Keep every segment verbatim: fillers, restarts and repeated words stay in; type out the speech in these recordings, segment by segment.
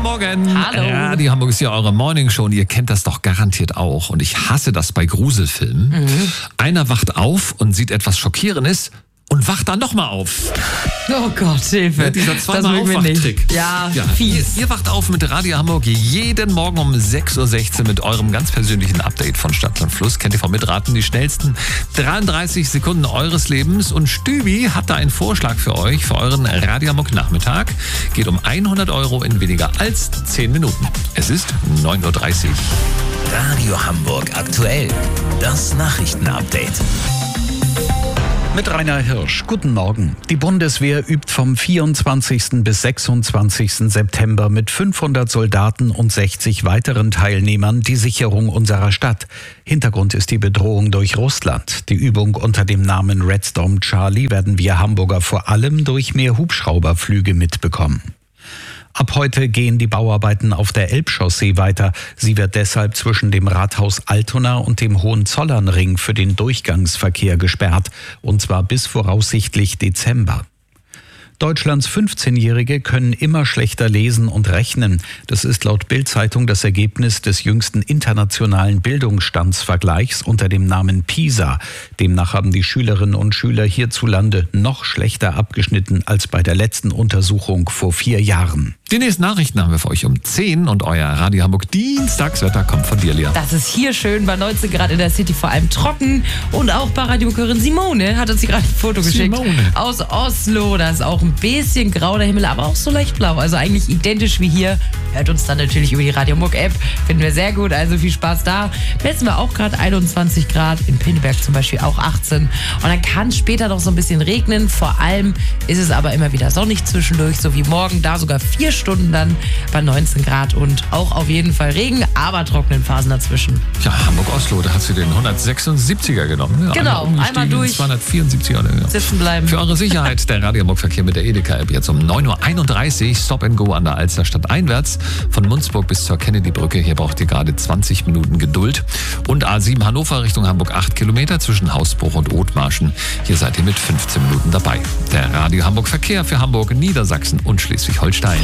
Morgen. Hallo. Radio Hamburg ist ja eure Morningshow und ihr kennt das doch garantiert auch. Und ich hasse das bei Gruselfilmen. Mhm. Einer wacht auf und sieht etwas Schockierendes und wacht dann nochmal auf. Oh Gott, Hilfe. Ja, dieser zweimal Aufwachtrick. Ja, ja, fies. Ihr, ihr wacht auf mit Radio Hamburg jeden Morgen um sechs Uhr sechzehn mit eurem ganz persönlichen Update von Stadt und Fluss. Kennt ihr vom Mitraten die schnellsten dreiunddreißig Sekunden eures Lebens. Und Stübi hat da einen Vorschlag für euch, für euren Radio Hamburg Nachmittag. Geht um hundert Euro in weniger als zehn Minuten. Es ist neun Uhr dreißig. Radio Hamburg aktuell. Das Nachrichtenupdate. Mit Rainer Hirsch. Guten Morgen. Die Bundeswehr übt vom vierundzwanzigsten bis sechsundzwanzigsten September mit fünfhundert Soldaten und sechzig weiteren Teilnehmern die Sicherung unserer Stadt. Hintergrund ist die Bedrohung durch Russland. Die Übung unter dem Namen Red Storm Charlie werden wir Hamburger vor allem durch mehr Hubschrauberflüge mitbekommen. Ab heute gehen die Bauarbeiten auf der Elbchaussee weiter. Sie wird deshalb zwischen dem Rathaus Altona und dem Hohenzollernring für den Durchgangsverkehr gesperrt, und zwar bis voraussichtlich Dezember. Deutschlands fünfzehnjährige können immer schlechter lesen und rechnen. Das ist laut Bild-Zeitung das Ergebnis des jüngsten internationalen Bildungsstandsvergleichs unter dem Namen PISA. Demnach haben die Schülerinnen und Schüler hierzulande noch schlechter abgeschnitten als bei der letzten Untersuchung vor vier Jahren. Die nächsten Nachrichten haben wir für euch um zehn und euer Radio Hamburg Dienstagswetter kommt von dir, Lia. Das ist hier schön, bei neunzehn Grad in der City, vor allem trocken. Und auch bei Radiokörin Simone hat uns hier gerade ein Foto geschickt. Simone. Aus Oslo. Da ist auch ein bisschen grau der Himmel, aber auch so leicht blau. Also eigentlich identisch wie hier. Hört uns dann natürlich über die Radio Hamburg App. Finden wir sehr gut, also viel Spaß da. Messen wir auch gerade einundzwanzig Grad, in Pinneberg zum Beispiel auch achtzehn. Und dann kann es später noch so ein bisschen regnen. Vor allem ist es aber immer wieder sonnig zwischendurch, so wie morgen. Da sogar vier Stunden dann bei neunzehn Grad und auch auf jeden Fall Regen, aber trockenen Phasen dazwischen. Ja, Hamburg-Oslo, da hat sie den hundertsechsundsiebziger genommen. Ja, genau, einmal durch. zweihundertvierundsiebziger. Ja. Sitzen bleiben. Für eure Sicherheit der Radio Hamburg-Verkehr mit der Edeka-App jetzt um neun Uhr einunddreißig. Stop and Go an der Alsterstadt einwärts. Von Munzburg bis zur Kennedy-Brücke. Hier braucht ihr gerade zwanzig Minuten Geduld. Und A sieben Hannover Richtung Hamburg acht Kilometer zwischen Hausbruch und Othmarschen. Hier seid ihr mit fünfzehn Minuten dabei. Der Radio Hamburg-Verkehr für Hamburg, Niedersachsen und Schleswig-Holstein.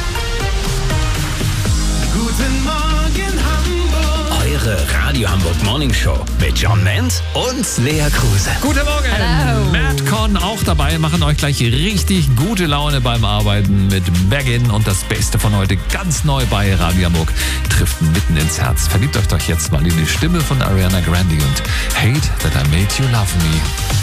Guten Morgen Hamburg. Eure Radio Hamburg Morning Show mit John Ment und Lea Kruse. Guten Morgen. Hallo. Madcon auch dabei, machen euch gleich richtig gute Laune beim Arbeiten mit Baggin und das Beste von heute ganz neu bei Radio Hamburg trifft mitten ins Herz. Verliebt euch doch jetzt mal in die Stimme von Ariana Grande und Hate That I Made You Love Me.